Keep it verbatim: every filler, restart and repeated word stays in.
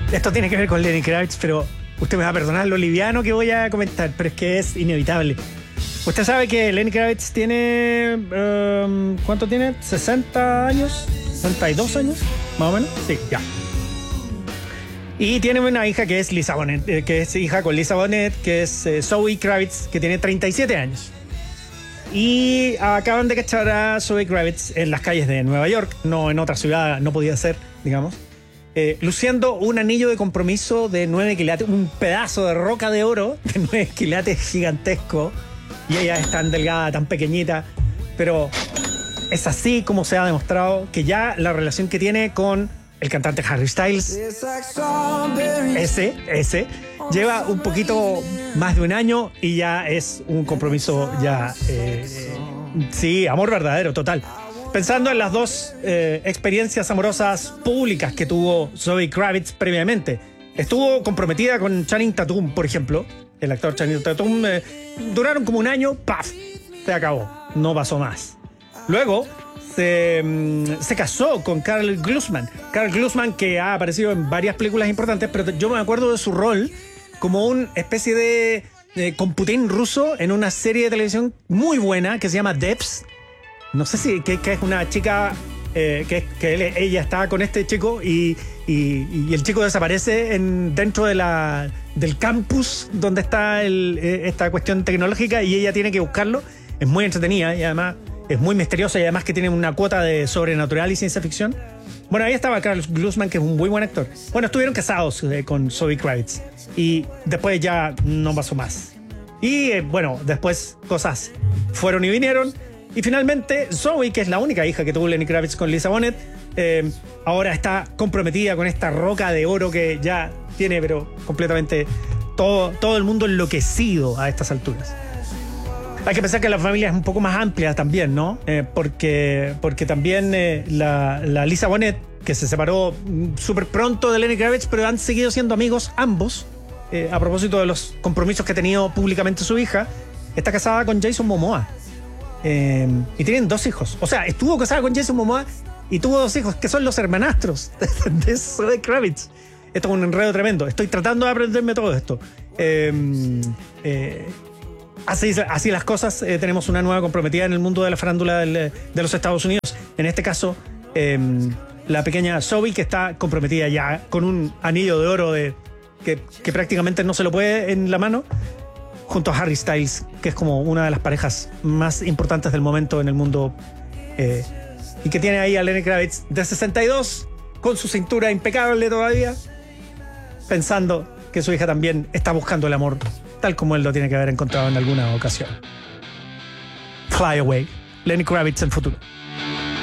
Esto tiene que ver con Lenny Kravitz, pero usted me va a perdonar lo liviano que voy a comentar, pero es que es inevitable. Usted sabe que Lenny Kravitz tiene... Um, ¿Cuánto tiene? ¿sesenta años? ¿sesenta y dos años? ¿Más o menos? Sí, ya. Y tiene una hija que es Lisa Bonet, eh, que es hija con Lisa Bonet, que es eh, Zoe Kravitz, que tiene treinta y siete años. Y acaban de cachar a Zoe Kravitz en las calles de Nueva York, no en otra ciudad, no podía ser, digamos, eh, luciendo un anillo de compromiso de nueve quilates, un pedazo de roca de oro de nueve quilates gigantesco. Y ella es tan delgada, tan pequeñita, pero es así como se ha demostrado que ya la relación que tiene con el cantante Harry Styles, ese, ese, lleva un poquito más de un año y ya es un compromiso ya, eh, eh, sí, amor verdadero, total. Pensando en las dos eh, experiencias amorosas públicas que tuvo Zoe Kravitz previamente. Estuvo comprometida con Channing Tatum, por ejemplo. El actor Channing Tatum, eh, duraron como un año, ¡paf! Se acabó, no pasó más. Luego se, mm, se casó con Karl Glusman. Karl Glusman, que ha aparecido en varias películas importantes, pero yo me acuerdo de su rol como una especie de, de computín ruso en una serie de televisión muy buena que se llama Debs. No sé si que, que es una chica eh, que, que él, ella está con este chico y, y, y el chico desaparece en, dentro de la, del campus donde está el, esta cuestión tecnológica y ella tiene que buscarlo. Es muy entretenida y además es muy misteriosa y además que tiene una cuota de sobrenatural y ciencia ficción. Bueno, ahí estaba Karl Glusman, que es un muy buen actor. Bueno, estuvieron casados eh, con Zoe Kravitz y después ya no pasó más. Y eh, bueno, después cosas fueron y vinieron. Y finalmente Zoe, que es la única hija que tuvo Lenny Kravitz con Lisa Bonet, eh, ahora está comprometida con esta roca de oro que ya tiene, pero completamente todo, todo el mundo enloquecido a estas alturas. Hay que pensar que la familia es un poco más amplia también, ¿no? Eh, porque, porque también eh, la, la Lisa Bonet, que se separó súper pronto de Lenny Kravitz, pero han seguido siendo amigos ambos, eh, a propósito de los compromisos que ha tenido públicamente su hija, está casada con Jason Momoa. Eh, y tienen dos hijos. O sea, estuvo casada con Jason Momoa y tuvo dos hijos, que son los hermanastros de Zoe Kravitz. Esto es un enredo tremendo. Estoy tratando de aprenderme todo esto. Eh, eh, Así, así las cosas, eh, tenemos una nueva comprometida en el mundo de la farándula del, de los Estados Unidos. En este caso, eh, la pequeña Zoe, que está comprometida ya con un anillo de oro de, que, que prácticamente no se lo puede en la mano, junto a Harry Styles, que es como una de las parejas más importantes del momento en el mundo. Eh, y que tiene ahí a Lenny Kravitz de sesenta y dos, con su cintura impecable todavía, pensando que su hija también está buscando el amor, tal como él lo tiene que haber encontrado en alguna ocasión. Fly Away, Lenny Kravitz en futuro.